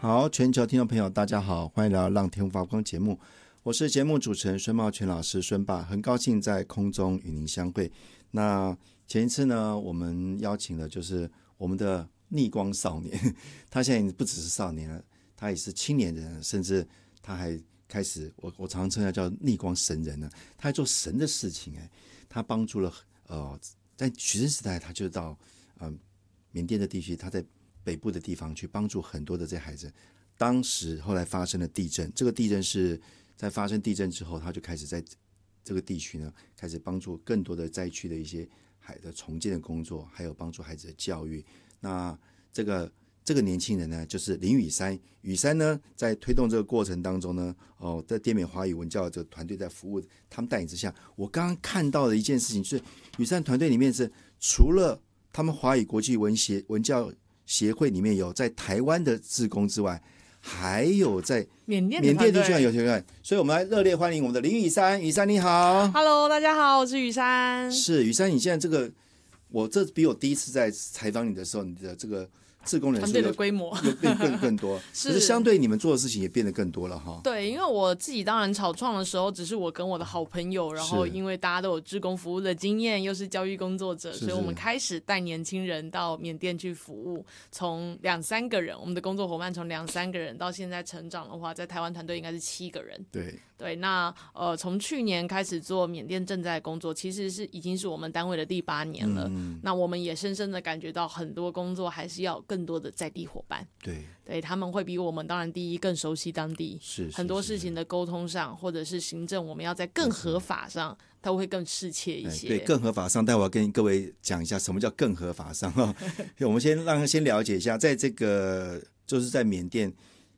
好，全球听众朋友大家好，欢迎来到让天发光节目，我是节目主持人孙茂全老师孙爸，很高兴在空中与您相会。那前一次呢，我们邀请的就是我们的逆光少年，他现在不只是少年了，他也是青年人，甚至他还开始我常常称他叫逆光神人呢，他还做神的事情他帮助了在学生时代他就到缅甸的地区，他在北部的地方去帮助很多的这些孩子。当时后来发生了地震，这个地震是在发生地震之后，他就开始在这个地区呢开始帮助更多的灾区的一些海的重建的工作，还有帮助孩子的教育。那这个年轻人呢，就是林宇山。宇山呢，在推动这个过程当中呢，在滇缅华语文教这个团队在服务他们带领之下，我刚刚看到的一件事情是，宇山团队里面是除了他们华语国际文教协会里面有在台湾的志工之外，还有在缅甸地区有学员，所以我们来热烈欢迎我们的林宇山。宇山你好。 Hello， 大家好，我是宇山。 是宇山，你现在这比我第一次在采访你的时候，你的这个志工人数团队的规模又变更多可是相对你们做的事情也变得更多了哈。 对，因为我自己当然草创的时候只是我跟我的好朋友，然后因为大家都有志工服务的经验，又是教育工作者，所以我们开始带年轻人到缅甸去服务，从2-3个人，我们的工作伙伴从2-3个人到现在成长的话，在台湾团队应该是7个人。对，那从去年开始做缅甸赈灾工作，其实已经是我们单位的第8年了。那我们也深深的感觉到很多工作还是要有更多的在地伙伴。对，他们会比我们当然第一更熟悉当地，很多事情的沟通上或者是行政，我们要在更合法上，他会更适切一些。 对，更合法上，待会我要跟各位讲一下什么叫更合法上我们先了解一下，在这个就是在缅甸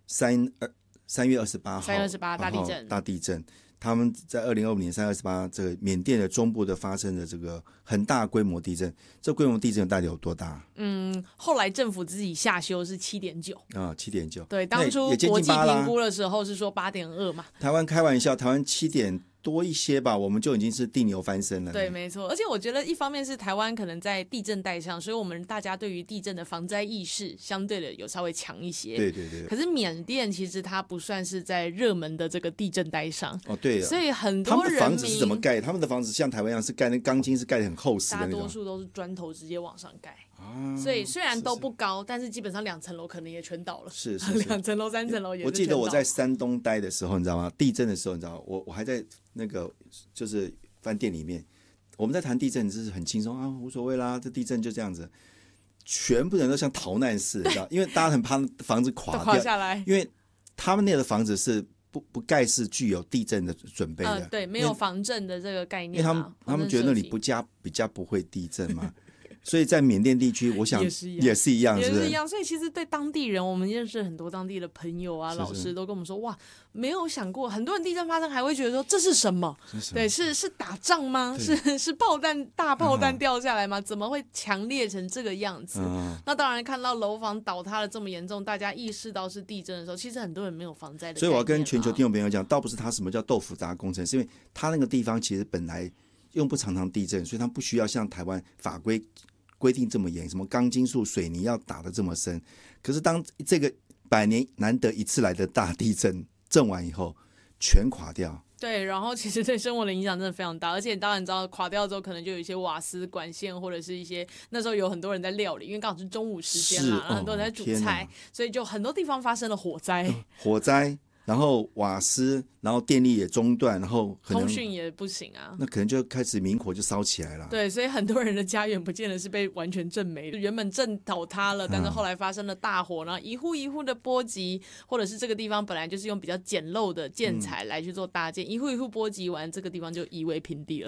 3月28号 3月28大地震， 他们在2025年3月28这个缅甸的中部的发生的这个很大规模地震，这规模地震大概有多大？ 后来政府自己下修是7.9 7.9。 对，当初国际评估的时候是说8.2嘛。 台湾开玩笑，台湾7点多一些吧，我们就已经是地牛翻身了。 对，没错。而且我觉得一方面是台湾可能在地震带上，所以我们大家对于地震的防灾意识相对的有稍微强一些。 对。 可是缅甸其实它不算是在热门的这个地震带上。 对。 所以很多人民，他们的房子是怎么盖？他们的房子像台湾一样是盖那钢筋是盖得很厚实的那种。 大多数都是砖头直接往上盖。所以虽然都不高，但是基本上2层楼可能也全倒了。是2层楼3层楼也是全倒了。 我记得我在山东待的时候，你知道吗？地震的时候，你知道吗？我还在那个就是饭店里面，我们在谈地震就是很轻松啊，无所谓啦，这地震就这样子。全部人都像逃难似的，你知道，因为大家很怕房子垮下来， 因为他们那个房子是不盖是具有地震的准备的。 对，没有防震的这个概念。 因为他们觉得那里比较不会地震嘛。所以在缅甸地区，我想也是一样， 所以其实对当地人，我们认识很多当地的朋友啊、老师都跟我们说，哇，没有想过，很多人地震发生还会觉得说这是什么？对，是打仗吗？是大炮弹掉下来吗？怎么会强烈成这个样子？那当然看到楼房倒塌的这么严重，大家意识到是地震的时候，其实很多人没有防灾的概念。 所以我要跟全球听众朋友讲，倒不是他什么叫豆腐渣工程，是因为他那个地方其实本来用不常地震，所以他不需要像台湾法规定这么严，什么钢筋树水泥要打得这么深。可是当这个100年难得一次来的大地震完以后，全垮掉。 对，然后其实对生活的影响真的非常大，而且当然知道垮掉之后，可能就有一些瓦斯管线，或者是一些那时候有很多人在料理，因为刚好是中午时间嘛，然后很多人在煮菜，所以就很多地方发生了火灾。 然后瓦斯，然后电力也中断，然后可能通讯也不行啊， 那可能就开始明火就烧起来了。 对，所以很多人的家园不见得是被完全震没的，原本震倒塌了，但是后来发生了大火，然后一户一户的波及，或者是这个地方本来就是用比较简陋的建材来去做搭建，一户一户波及完，这个地方就夷为平地了。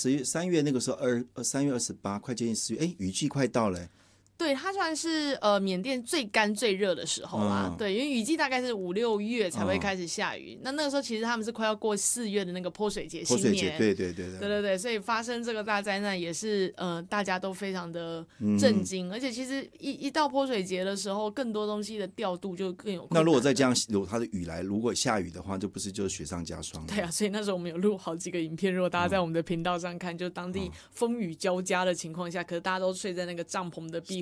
3月那个时候3月28，快接近4月，雨季快到了。 对，它算是缅甸最干最热的时候啦。对，因为雨季大概是5-6月才会开始下雨。那个时候其实他们是快要过4月的那个泼水节新年。对，所以发生这个大灾难也是大家都非常的震惊。而且其实一到泼水节的时候，更多东西的调度就更有困难。 那如果再这样，它的雨来，如果下雨的话，就不是就是雪上加霜。 对啊，所以那时候我们有录好几个影片，如果大家在我们的频道上看，就当地风雨交加的情况下，可是大家都睡在那个帐篷的庇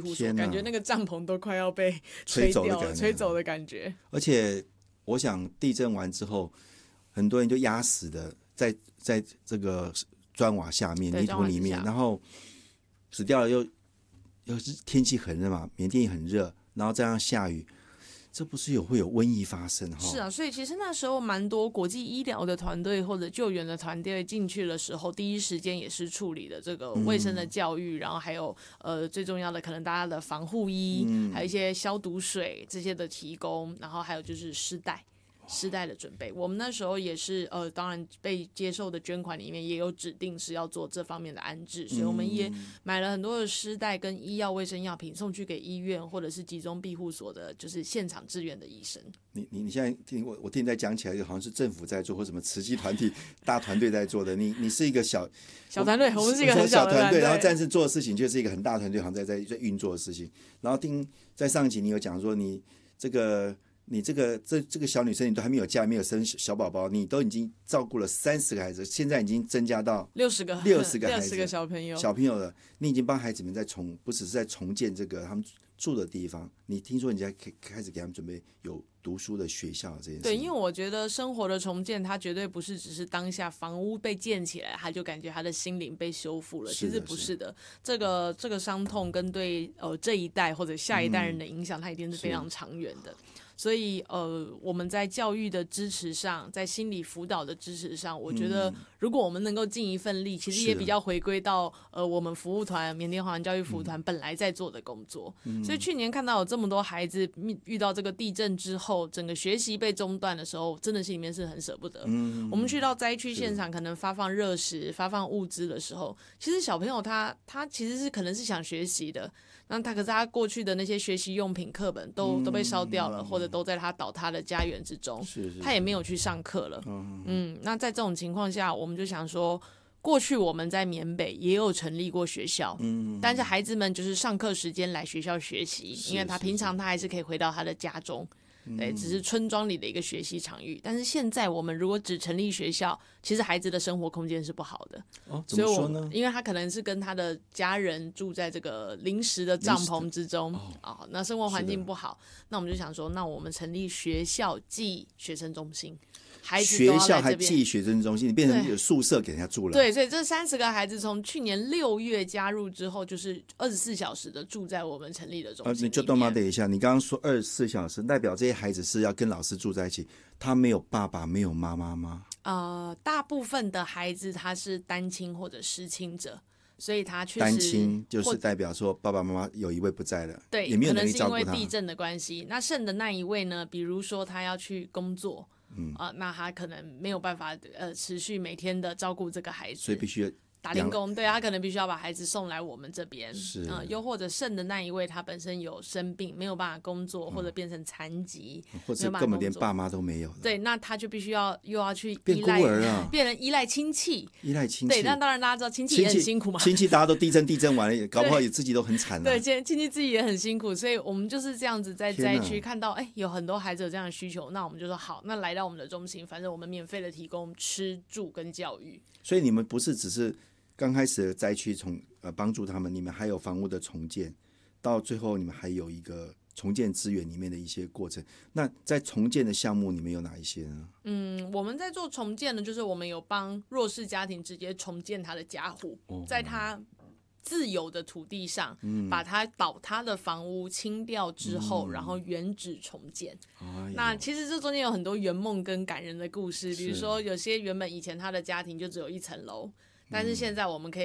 护所，感觉那个帐篷都快要被吹掉了，吹走的感觉。 而且我想地震完之后，很多人就压死的在这个砖瓦下面、泥土里面，然后死掉了又是天气很热嘛，缅甸也很热，然后这样下雨。这不是会有瘟疫发生哈？ 是啊，所以其实那时候蛮多国际医疗的团队或者救援的团队进去的时候，第一时间也是处理了这个卫生的教育，然后还有最重要的可能大家的防护衣，还有一些消毒水这些的提供，然后还有就是湿袋的准备。我们那时候也是当然被接受的捐款里面也有指定是要做这方面的安置，所以我们也买了很多的湿袋跟医药卫生药品送去给医院或者是集中庇护所的，就是现场支援的医生。 你现在听我听你在讲起来，好像是政府在做或什么慈济团体大团队在做的。你是一个小团队，我们是一个很小的团队， 然后但是做的事情就是一个很大团队，好像在运作的事情。然后在上一集你有讲说你这个小女生你都还没有嫁，没有生小宝宝，你都已经照顾了30个孩子，现在已经增加到60个孩子，60个小朋友了。你已经帮孩子们不只是在重建这个他们住的地方，你听说你在开始给他们准备有读书的学校这件事。 对，因为我觉得生活的重建，它绝对不是只是当下房屋被建起来，他就感觉他的心灵被修复了。其实不是的，这个伤痛跟对这一代或者下一代人的影响，它一定是非常长远的。所以我们在教育的支持上，在心理辅导的支持上，我觉得如果我们能够尽一份力，其实也比较回归到我们服务团缅甸华人教育服务团本来在做的工作。所以去年看到有这么多孩子遇到这个地震之后，整个学习被中断的时候，真的心里面是很舍不得。我们去到灾区现场，可能发放热食、发放物资的时候，其实小朋友他其实是可能是想学习的。那可是他过去的那些学习用品课本都被烧掉了，或者都在他倒塌的家园之中，他也没有去上课了。那在这种情况下，我们就想说，过去我们在缅北也有成立过学校，但是孩子们就是上课时间来学校学习，因为他平常他还是可以回到他的家中。对，只是村庄里的一个学习场域。但是现在我们如果只成立学校，其实孩子的生活空间是不好的。 怎么说呢？ 因为他可能是跟他的家人住在这个临时的帐篷之中，那生活环境不好。那我们就想说，那我们成立学校暨学生中心。 学校还寄学生中心，你变成有宿舍给人家住了。 对，所以这30个孩子从去年6月加入之后，就是24小时的住在我们成立的中心。 你就等一下，你刚刚说24小时，代表这些孩子是要跟老师住在一起，他没有爸爸，没有妈妈吗？ 大部分的孩子他是单亲或者失亲者。所以他确实单亲就是代表说爸爸妈妈有一位不在了， 对， 也没有能力照顾他。 可能是因为地震的关系。那剩的那一位呢？比如说他要去工作，那他可能没有办法持续每天的照顾这个孩子， 所以必须打零工，对，他可能必须要把孩子送来我们这边，又或者剩的那一位他本身有生病，没有办法工作，或者变成残疾， 或者根本连爸妈都没有， 对，那他就必须又要去变孤儿啊， 变成依赖亲戚， 对， 那当然大家知道亲戚也很辛苦嘛， 亲戚大家都地震完了，搞不好也自己都很惨了， 对，亲戚自己也很辛苦，所以我们就是这样子在灾区看到，有很多孩子有这样的需求，那我们就说好，那来到我们的中心，反正我们免费的提供吃住跟教育， 所以你们不是只是刚开始的灾区帮助他们，你们还有房屋的重建，到最后你们还有一个重建资源里面的一些过程。那在重建的项目，你们有哪一些呢？ 我们在做重建的，就是我们有帮弱势家庭直接重建他的家户，在他自有的土地上，把他倒塌的房屋清掉之后，然后原址重建。那其实这中间有很多圆梦跟感人的故事，比如说有些原本以前他的家庭就只有1层楼，但是现在我们可以